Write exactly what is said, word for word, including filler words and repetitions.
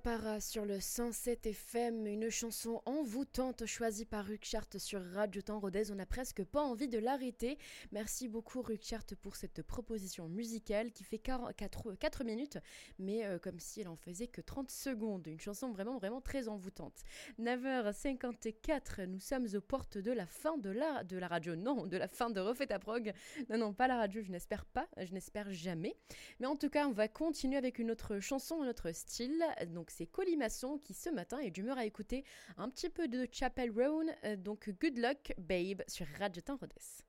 Para sur le cent sept F M, une chanson envoûtante choisie par Ruckchart sur Radio Temps Rodez. On n'a presque pas envie de l'arrêter. Merci beaucoup Ruckchart pour cette proposition musicale qui fait quatre minutes, mais euh, comme si elle en faisait que trente secondes. Une chanson vraiment, vraiment très envoûtante. neuf heures cinquante-quatre, nous sommes aux portes de la fin de la, de la radio. Non, de la fin de Refait ta prog. Non, non, pas la radio, je n'espère pas, je n'espère jamais. Mais en tout cas, on va continuer avec une autre chanson, un autre style. Donc c'est Colimaçon qui ce matin est d'humeur à écouter un petit peu de Chapel Roan, euh, donc Good Luck Babe sur Radio Temps Rodez.